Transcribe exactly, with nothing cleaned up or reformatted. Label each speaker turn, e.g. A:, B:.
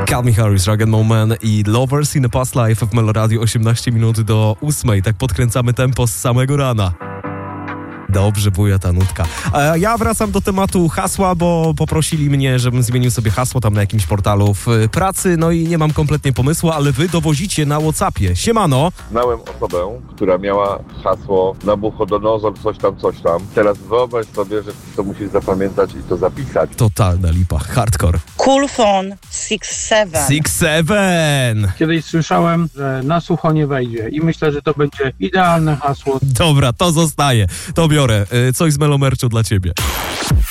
A: Calvin Harris, Rag and Bone Man i Lovers in a Past Life w Meloradio, osiemnaście minut do ósmej. Tak podkręcamy tempo z samego rana. Dobrze, buja ta nutka. A ja wracam do tematu hasła, bo poprosili mnie, żebym zmienił sobie hasło tam na jakimś portalu w pracy, no i nie mam kompletnie pomysłu, ale wy dowozicie na WhatsAppie. Siemano!
B: Znałem osobę, która miała hasło Nabuchodonozor, coś tam, coś tam. Teraz wyobraź sobie, że to musisz zapamiętać i to zapisać.
A: Totalna lipa, hardcore.
C: Cool phone six seven.
A: six seven!
D: Kiedyś słyszałem, że na sucho nie wejdzie i myślę, że to będzie idealne hasło.
A: Dobra, to zostaje. To biorę. Coś z Melomerczu dla ciebie.